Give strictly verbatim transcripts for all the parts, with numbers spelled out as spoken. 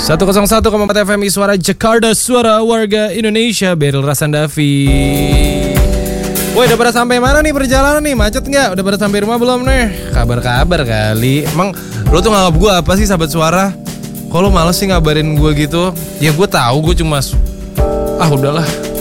seratus satu koma empat F M I Suara Jakarta, suara warga Indonesia. Beryl Rasandavi. Woi, udah pada sampai mana nih perjalanan nih? Macet nggak? Udah pada sampai rumah belum nih? Kabar-kabar kali. Emang lo tuh nganggap gue apa sih, sahabat suara? Kok lo males sih ngabarin gue gitu? Ya gue tahu, gue cuma ah udahlah.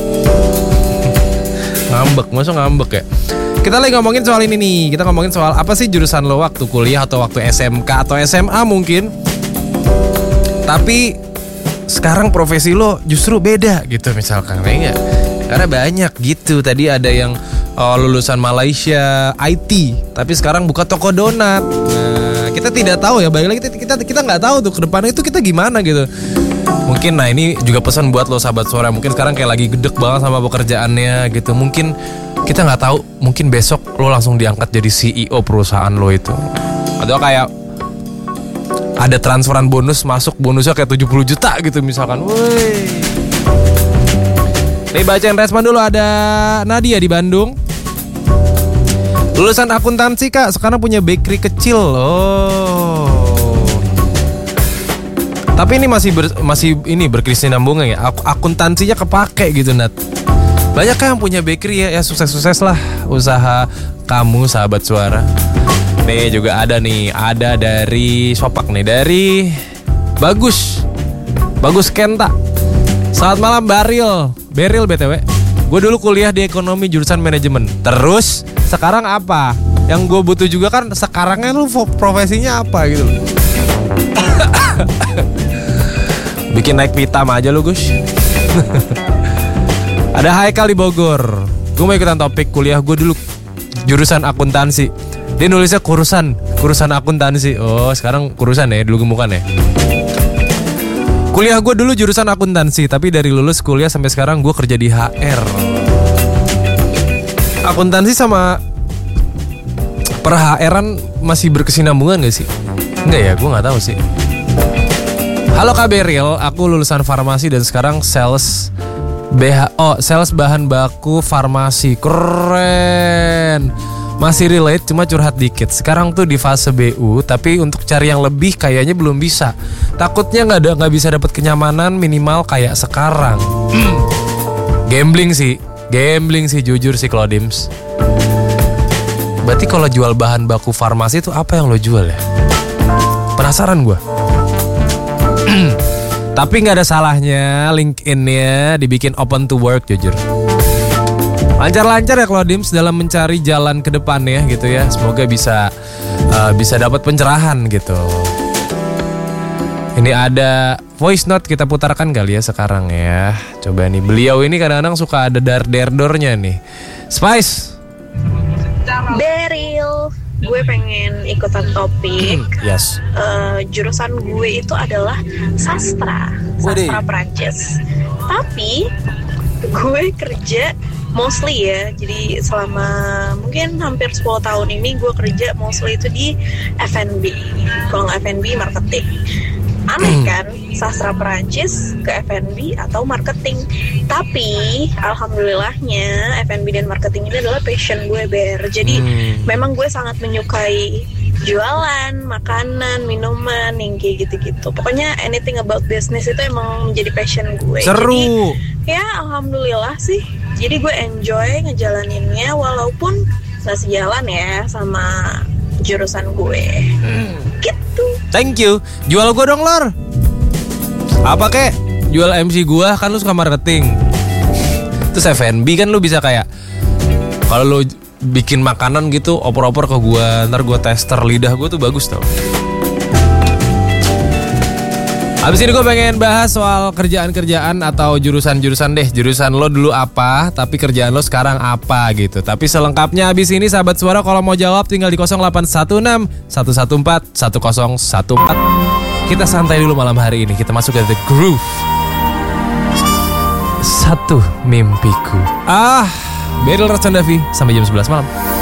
Ngambek, masa ngambek ya? Kita lagi ngomongin soal ini nih. Kita ngomongin soal apa sih jurusan lo waktu kuliah atau waktu S M K atau S M A mungkin. Tapi sekarang profesi lo justru beda gitu misalkan, ya. Karena banyak gitu. Tadi ada yang oh, lulusan Malaysia I T, tapi sekarang buka toko donat. Nah, kita tidak tahu ya. Balik lagi kita kita kita nggak tahu tuh ke depannya itu kita gimana gitu. Mungkin nah ini juga pesan buat lo sahabat suara. Mungkin sekarang kayak lagi gedek banget sama pekerjaannya gitu. Mungkin kita nggak tahu. Mungkin besok lo langsung diangkat jadi C E O perusahaan lo itu. Atau kayak ada transferan bonus masuk, bonusnya kayak tujuh puluh juta gitu misalkan. Woi. Nih bacain respon dulu. Ada Nadia di Bandung. Lulusan akuntansi kak, sekarang punya bakery kecil. Oh. Tapi ini masih ber, masih ini berkesinambungan ya. Akuntansinya kepake gitu Nat. Banyak kan yang punya bakery ya, ya sukses-sukses lah usaha kamu sahabat suara. Nih juga ada nih, ada dari Sopak nih, dari Bagus Bagus Kenta. Selamat malam Beryl. Beryl B T W. Gue dulu kuliah di ekonomi jurusan manajemen. Terus sekarang apa? Yang gue butuh juga kan sekarangnya lu profesinya apa gitu loh. Bikin naik pitam aja lu Gus. Ada Haikal di Bogor. Gue mau ikutan topik kuliah gue dulu jurusan akuntansi. Dia nulisnya kurusan, kurusan akuntansi. Oh, sekarang kurusan ya, dulu gemukan ya. Kuliah gue dulu jurusan akuntansi, tapi dari lulus kuliah sampai sekarang gue kerja di H R. Akuntansi sama per H R-an masih berkesinambungan gak sih? Enggak ya, gue gak tahu sih. Halo Kak Beryl, aku lulusan farmasi dan sekarang sales B H O, sales bahan baku farmasi. Keren. Masih relate, cuma curhat dikit. Sekarang tuh di fase B U, tapi untuk cari yang lebih kayaknya belum bisa. Takutnya nggak ada, nggak bisa dapat kenyamanan minimal kayak sekarang. Gambling sih, gambling sih jujur sih Claudims. Berarti kalau jual bahan baku farmasi itu apa yang lo jual ya? Penasaran gue. Tapi nggak ada salahnya LinkedIn-nya dibikin open to work jujur. Lancar-lancar ya Claudims dalam mencari jalan ke depannya gitu ya. Semoga bisa uh, bisa dapat pencerahan gitu. Ini ada voice note kita putarkan kali ya sekarang ya. Coba nih, beliau ini kadang-kadang suka ada dar-der-dornya nih. Spice. Beryl, gue pengen ikutan topik. Yes. Uh, jurusan gue itu adalah sastra, sastra Prancis. Tapi gue kerja mostly ya, jadi selama mungkin hampir sepuluh tahun ini gue kerja mostly itu di F and B. Kalau nggak F and B, marketing. Aneh kan, sastra Perancis ke F and B atau marketing. Tapi alhamdulillahnya F and B dan marketing ini adalah passion gue Ber. Jadi hmm. memang gue sangat menyukai jualan, makanan, minuman, yang kayak gitu-gitu. Pokoknya anything about business itu emang menjadi passion gue. Seru. Jadi, ya alhamdulillah sih. Jadi gue enjoy ngejalaninnya walaupun gak sejalan ya sama jurusan gue. Hmm. Gitu. Thank you. Jual gue dong Lor. Apa kek? Jual M C gue, kan lu suka marketing. Terus F and B kan lu bisa kayak kalau lu bikin makanan gitu oper-oper ke gue, ntar gue tester lidah gue tuh bagus tau. Habis ini gue pengen bahas soal kerjaan-kerjaan atau jurusan-jurusan deh. Jurusan lo dulu apa, tapi kerjaan lo sekarang apa gitu. Tapi selengkapnya habis ini sahabat suara, kalau mau jawab tinggal di nol delapan satu enam satu satu empat satu nol satu empat. Kita santai dulu malam hari ini. Kita masuk ke The Groove. Satu mimpiku. Ah, Beryl Rasandavi sampai jam sebelas malam.